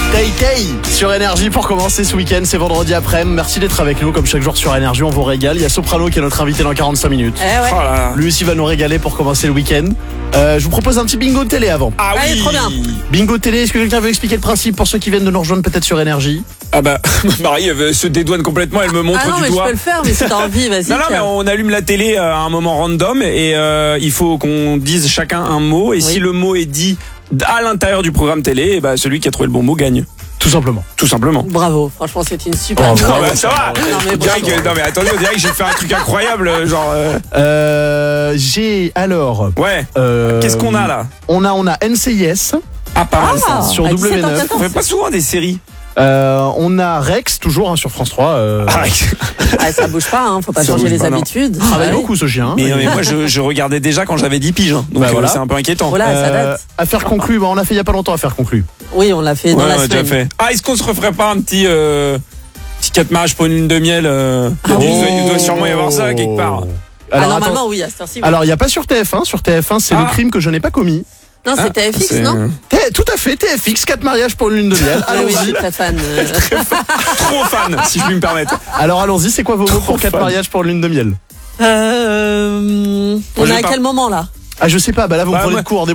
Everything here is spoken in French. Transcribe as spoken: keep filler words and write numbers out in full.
Tay Tay sur Énergie pour commencer ce week-end, c'est vendredi après-midi. Merci d'être avec nous comme chaque jour sur Énergie, on vous régale. Il y a Soprano qui est notre invité dans quarante-cinq minutes. Eh ouais. Oh là là. Lui aussi va nous régaler pour commencer le week-end. Euh, je vous propose un petit bingo télé avant. Ah oui. Allez, trop bien. Bingo télé, est-ce que quelqu'un veut expliquer le principe pour ceux qui viennent de nous rejoindre peut-être sur Énergie? Ah bah Marie elle veut- se dédouane complètement, elle me montre Ah non, du mais je doigt. peux le faire, mais si t'as envie, vas-y. Non, non, mais tiens. on allume la télé à un moment random et euh, il faut qu'on dise chacun un mot. Et Oui. si le mot est dit à l'intérieur du programme télé, et bah celui qui a trouvé le bon mot gagne. Tout simplement. Tout simplement. Bravo, franchement, c'est une super Oh, idée. bravo. Ah bah, ça va. Non, mais On dirait bravo. que- non mais attendez, on dirait que j'ai fait un truc incroyable, genre. euh, Euh, j'ai alors. Ouais. euh, Qu'est-ce qu'on a là? On a, on a N C I S. Ah pas mal Ah, ça. sur à W neuf. dix-sept heures On quatorze. fait pas souvent des séries. Euh, on a Rex, toujours hein, sur France trois. Euh, Ah, Ah, ça bouge pas, hein, faut pas Ça changer bouge les pas, non. habitudes. travaille Ah, oui. beaucoup ce chien. mais, non, mais moi je, je regardais déjà quand j'avais dix piges, hein. donc Bah, euh, voilà. c'est un peu inquiétant. Voilà, ça Euh, date. affaire conclue, bah, on l'a fait il y a pas longtemps, affaire conclue. Oui, on l'a fait dans Ouais, la on a déjà semaine. fait. Ah, est-ce qu'on se referait pas un petit euh, petit quatre mariages pour une lune de miel euh, Ah il, oui. doit, il doit sûrement y avoir ça quelque part. Ah, Alors, normalement, attends. oui, à cette heure-ci. Oui. Alors, il n'y a pas sur T F un. Sur T F un, c'est Ah. le crime que je n'ai pas commis. Non, Ah, c'était F X, c'est- non? T- Tout à fait, T F X, quatre mariages pour une lune de miel. Ah oui, je Allons-y. suis très fan. euh. Trop fan, si je puis me permettre. Alors, allons-y, c'est quoi vos mots pour quatre fan. mariages pour une lune de miel? Euh, Moi, on je est à pars. quel moment là? Ah, je sais pas, bah là, vous me Bah, prenez moi- de court, Ouais,